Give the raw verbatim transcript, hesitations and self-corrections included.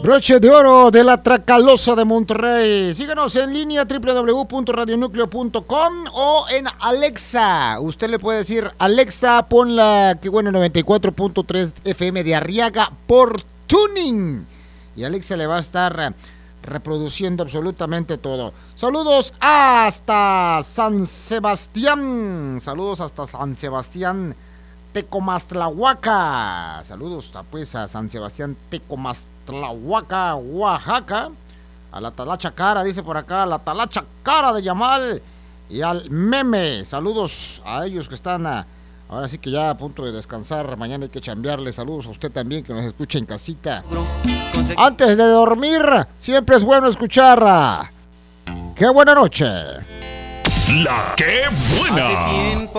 Broche de oro de la Tracalosa de Monterrey. Síganos en línea doble u doble u doble u punto radio núcleo punto com o en Alexa. Usted le puede decir, Alexa, pon la, que bueno, noventa y cuatro punto tres F M de Arriaga por tuning. Y Alexa le va a estar reproduciendo absolutamente todo. Saludos hasta San Sebastián. Saludos hasta San Sebastián, Tecomastlahuaca. Saludos pues a San Sebastián, Tecomastlahuaca, Oaxaca. A la Talacha Cara, dice por acá, a la Talacha Cara de Yamal. Y al Meme. Saludos a ellos que están a, ahora sí que ya a punto de descansar. Mañana hay que chambearle. Saludos a usted también que nos escucha en casita. Antes de dormir, siempre es bueno escuchar. ¡Qué buena noche! La Qué Buena.